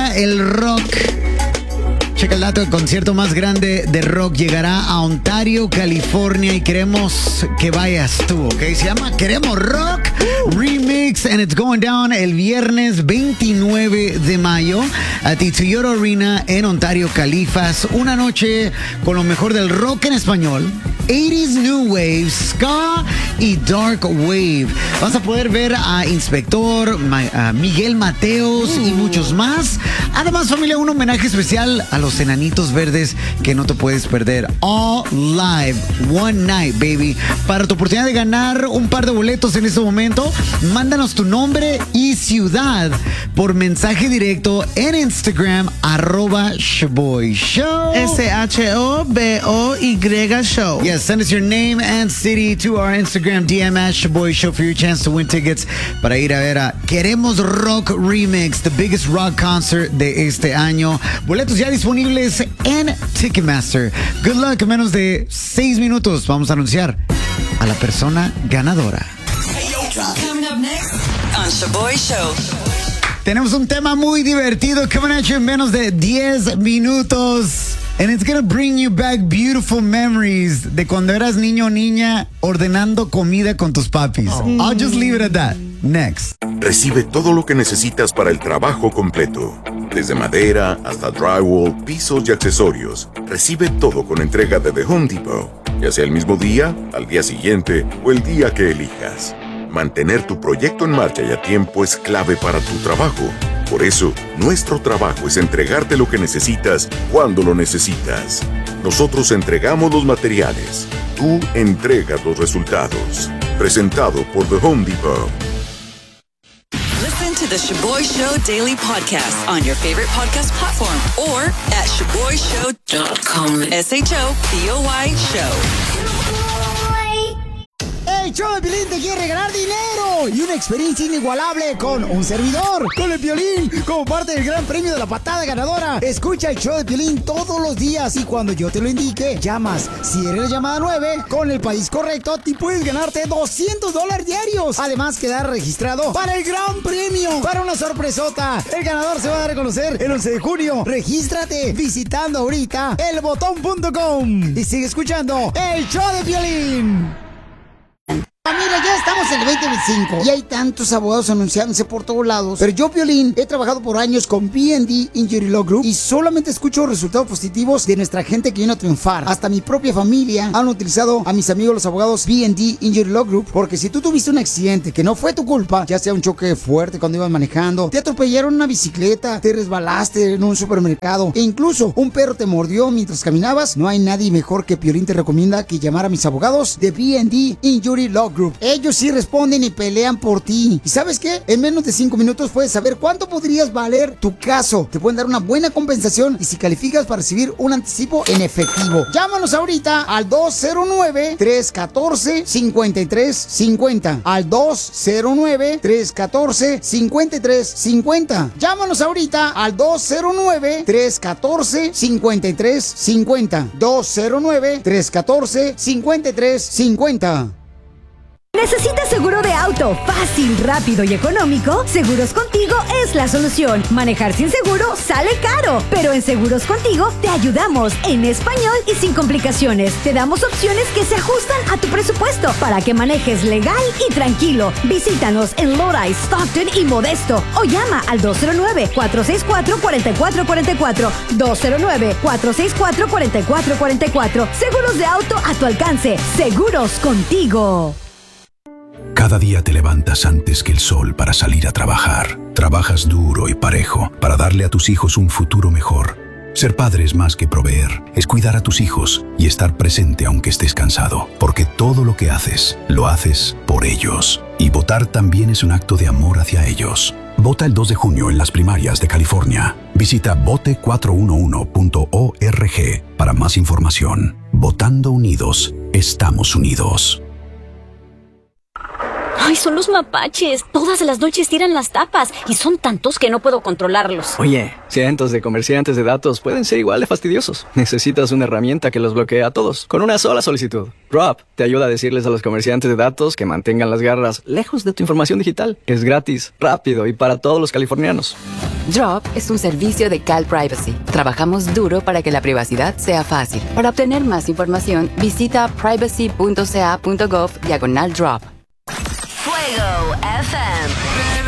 viva el rock. Checa el dato, el concierto más grande de rock llegará a Ontario, California, y queremos que vayas tú, ¿ok? Se llama Queremos Rock Remix, and it's going down el viernes 29 de mayo a the Toyota Arena en Ontario, Califas. Una noche con lo mejor del rock en español, 80s New Wave, Ska y Dark Wave. Vas a poder ver a Inspector, a Miguel Mateos y muchos más. Además, familia, un homenaje especial a los enanitos verdes que no te puedes perder. All live, one night, baby. Para tu oportunidad de ganar un par de boletos en este momento, mándanos tu nombre y ciudad por mensaje directo en Instagram, @ShoboyShow. SHOBOY Show. Yes, send us your name and city to our Instagram DM @ShoboyShow for your chance to win tickets para ir a ver a Queremos Rock Remix, the biggest rock concert de este año. Boletos ya disponibles en Ticketmaster. Good luck. En menos de 6 minutos vamos a anunciar a la persona ganadora. Coming up next on Shoboy Show. Tenemos un tema muy divertido coming at you en menos de 10 minutos. And it's gonna bring you back beautiful memories de cuando eras niño o niña ordenando comida con tus papis. I'll just leave it at that. Next. Recibe todo lo que necesitas para el trabajo completo. Desde madera hasta drywall, pisos y accesorios. Recibe todo con entrega de The Home Depot. Ya sea el mismo día, al día siguiente o el día que elijas. Mantener tu proyecto en marcha y a tiempo es clave para tu trabajo. Por eso, nuestro trabajo es entregarte lo que necesitas cuando lo necesitas. Nosotros entregamos los materiales. Tú entregas los resultados. Presentado por The Home Depot. Listen to the Shoboy Show Daily Podcast on your favorite podcast platform or at ShoboyShow.com. SHOBOY Show. El show de Piolín te quiere regalar dinero y una experiencia inigualable con un servidor, con el Piolín, como parte del gran premio de la patada ganadora. Escucha el show de Piolín todos los días y cuando yo te lo indique, llamas. Si eres la llamada 9, con el país correcto, te puedes ganarte $200 diarios. Además, quedar registrado para el gran premio, para una sorpresota. El ganador se va a dar a conocer el 11 de junio. Regístrate visitando ahorita elbotón.com y sigue escuchando el show de Piolín. Familia, ya estamos en el 2025 y hay tantos abogados anunciándose por todos lados. Pero yo, Piolín, he trabajado por años con B&D Injury Law Group y solamente escucho resultados positivos de nuestra gente que viene a triunfar. Hasta mi propia familia han utilizado a mis amigos los abogados B&D Injury Law Group, porque si tú tuviste un accidente que no fue tu culpa, ya sea un choque fuerte cuando ibas manejando, te atropellaron una bicicleta, te resbalaste en un supermercado e incluso un perro te mordió mientras caminabas, no hay nadie mejor que Piolín te recomienda que llamar a mis abogados de B&D Injury Law Group. Ellos sí responden y pelean por ti. ¿Y sabes qué? En menos de 5 minutos puedes saber cuánto podrías valer tu caso. Te pueden dar una buena compensación y si calificas para recibir un anticipo en efectivo. Llámanos ahorita al 209-314-5350. Al 209-314-5350. Llámanos ahorita al 209-314-5350. 209-314-5350. ¿Necesitas seguro de auto fácil, rápido y económico? Seguros Contigo es la solución. Manejar sin seguro sale caro, pero en Seguros Contigo te ayudamos en español y sin complicaciones. Te damos opciones que se ajustan a tu presupuesto para que manejes legal y tranquilo. Visítanos en Lodi, Stockton y Modesto o llama al 209-464-4444. 209-464-4444. Seguros de auto a tu alcance. Seguros Contigo. Cada día te levantas antes que el sol para salir a trabajar. Trabajas duro y parejo para darle a tus hijos un futuro mejor. Ser padre es más que proveer, es cuidar a tus hijos y estar presente aunque estés cansado, porque todo lo que haces, lo haces por ellos. Y votar también es un acto de amor hacia ellos. Vota el 2 de junio en las primarias de California. Visita vote411.org para más información. Votando unidos, estamos unidos. Ay, son los mapaches. Todas las noches tiran las tapas y son tantos que no puedo controlarlos. Oye, cientos de comerciantes de datos pueden ser igual de fastidiosos. Necesitas una herramienta que los bloquee a todos con una sola solicitud. Drop te ayuda a decirles a los comerciantes de datos que mantengan las garras lejos de tu información digital. Es gratis, rápido y para todos los californianos. Drop es un servicio de Cal Privacy. Trabajamos duro para que la privacidad sea fácil. Para obtener más información, visita privacy.ca.gov/drop. Fuego FM.